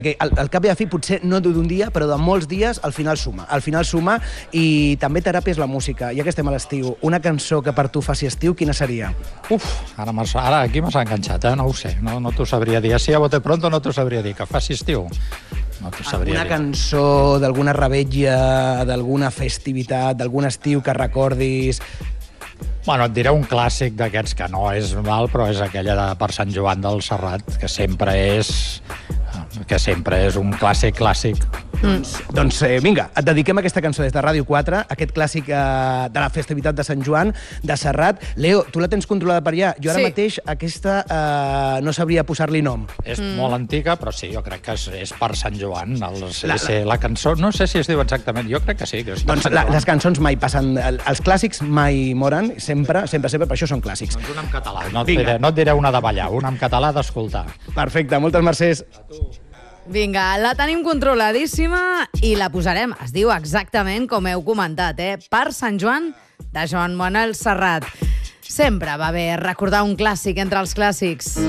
Que al cap i a fi, potser no d'un dia, però de molts dies, al final suma. Al final suma, i també teràpia és la música. Ja que estem a l'estiu, una cançó que per tu faci estiu, quina seria? Ara aquí m'has enganxat, no ho sé, no t'ho sabria dir. Si a bote pronto no t'ho sabria dir, que faci estiu. No t'ho sabria dir. Una cançó d'alguna revetlla, d'alguna festivitat, d'algun estiu que recordis... Bueno, et diré un clàssic d'aquests que no és mal, però és aquella de Per Sant Joan del Serrat, que sempre és un clàssic. Doncs vinga, et dediquem aquesta cançó des de Ràdio 4, aquest clàssic de la festivitat de Sant Joan, de Serrat. Leo, tu la tens controlada per allà. Jo ara mateix aquesta no sabria posar-li nom. És molt antiga, però sí, jo crec que és Per Sant Joan. La cançó, no sé si es diu exactament, jo crec que sí. Doncs les cançons mai passen, els clàssics mai moren, sempre, per això són clàssics. Doncs una en català, no et diré una de ballar, una en català d'escoltar. Perfecte, moltes mercès. Vinga, la tenim controladíssima i la posarem, es diu exactament com heu comentat, Per Sant Joan, de Joan Manuel Serrat. Sempre va bé recordar un clàssic entre els clàssics.